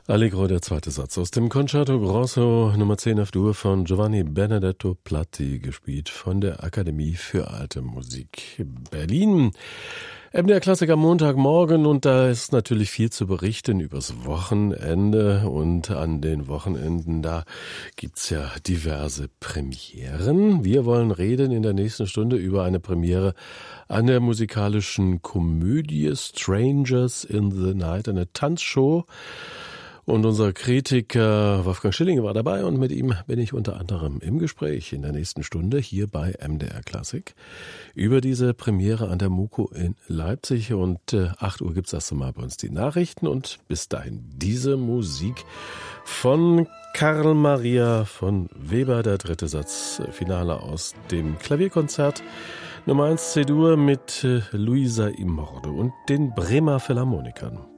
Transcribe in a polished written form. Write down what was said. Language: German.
Allegro, der zweite Satz aus dem Concerto Grosso Nummer 10 F-Dur von Giovanni Benedetto Platti, gespielt von der Akademie für Alte Musik Berlin. MDR Klassik am Montagmorgen, und da ist natürlich viel zu berichten übers Wochenende, und an den Wochenenden, da gibt's ja diverse Premieren. Wir wollen reden in der nächsten Stunde über eine Premiere an der musikalischen Komödie Strangers in the Night, eine Tanzshow. Und unser Kritiker Wolfgang Schilling war dabei, und mit ihm bin ich unter anderem im Gespräch in der nächsten Stunde hier bei MDR Klassik über diese Premiere an der MUKO in Leipzig. Und 8 Uhr gibt's erst einmal bei uns die Nachrichten, und bis dahin diese Musik von Karl Maria von Weber, der dritte Satz, Finale aus dem Klavierkonzert Nummer 1 C-Dur mit Luisa Imordo und den Bremer Philharmonikern.